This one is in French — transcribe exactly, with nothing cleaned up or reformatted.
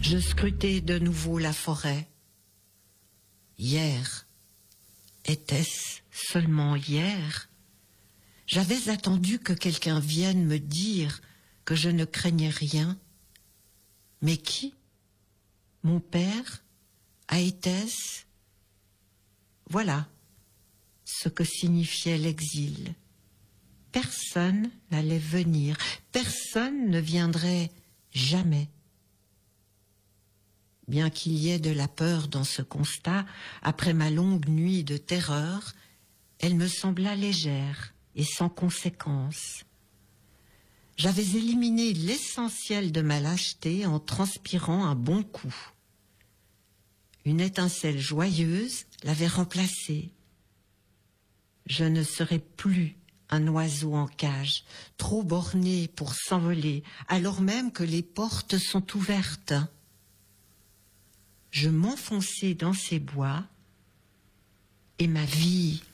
Je scrutais de nouveau la forêt. Hier, était-ce seulement hier? J'avais attendu que quelqu'un vienne me dire que je ne craignais rien. Mais qui? Mon père? Aétès? Voilà ce que signifiait l'exil. Personne n'allait venir, personne ne viendrait jamais. Bien qu'il y ait de la peur dans ce constat, après ma longue nuit de terreur, elle me sembla légère et sans conséquence. J'avais éliminé l'essentiel de ma lâcheté en transpirant un bon coup. Une étincelle joyeuse l'avait remplacée. Je ne serais plus un oiseau en cage, trop borné pour s'envoler, alors même que les portes sont ouvertes. Je m'enfonçai dans ces bois et ma vie